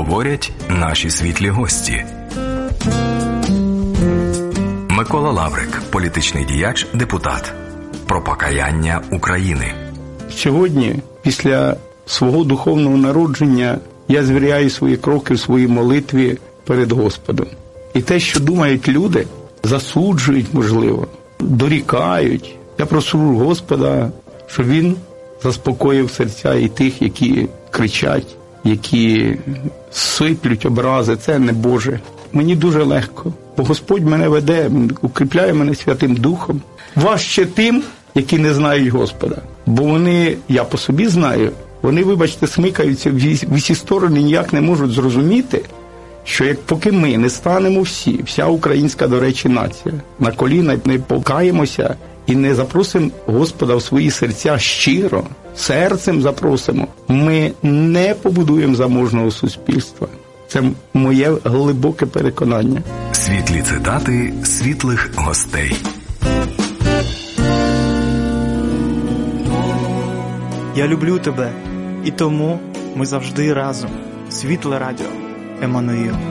говорять наші світлі гості. Микола Лаврик, політичний діяч, депутат. Про покаяння України. Сьогодні, після свого духовного народження, я звіряю свої кроки в своїй молитві перед Господом. І те, що думають люди, засуджують, можливо, дорікають. Я прошу Господа, щоб Він заспокоїв серця і тих, які кричать, які сиплють образи. Це не Боже. Мені дуже легко, бо Господь мене веде, укріпляє мене Святим Духом. Важче тим, які не знають Господа. Бо вони, я по собі знаю, вони, вибачте, смикаються в усі сторони, ніяк не можуть зрозуміти, що поки ми не станемо всі, вся українська, до речі, нація, на коліна не покаємося і не запросимо Господа в свої серця щиро, серцем запросимо, ми не побудуємо заможного суспільства. Це моє глибоке переконання. Світлі цитати світлих гостей. Я люблю тебе, і тому ми завжди разом. Світле радіо. Еммануїл.